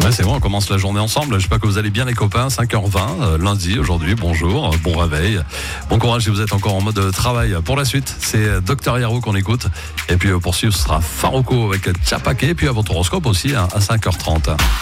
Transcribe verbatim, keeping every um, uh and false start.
Ouais, c'est bon, on commence la journée ensemble. J'espère que vous allez bien les copains. cinq heures vingt, euh, lundi aujourd'hui, bonjour, euh, bon réveil. Bon courage si vous êtes encore en mode travail. Pour la suite, c'est Docteur Yaro qu'on écoute. Et puis euh, pour suivre, ce sera Farouko avec Tchapake. Et puis à votre horoscope aussi hein, à cinq heures trente.